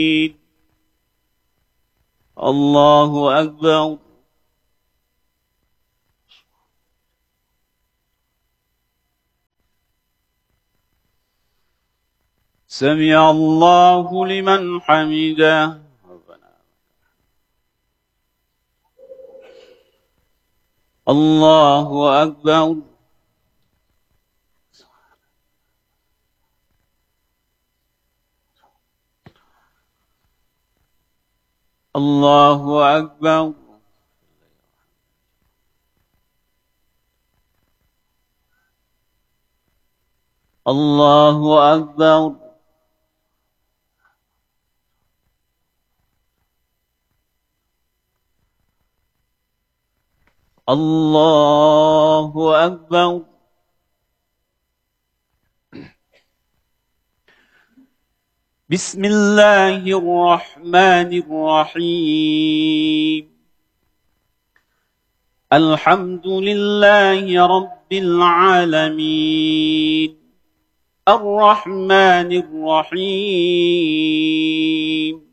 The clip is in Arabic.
الله أكبر. سمع الله لمن حمده. الله أكبر. الله أكبر. الله أكبر. الله أكبر. بسم الله الرحمن الرحيم. الحمد لله رب العالمين الرحمن الرحيم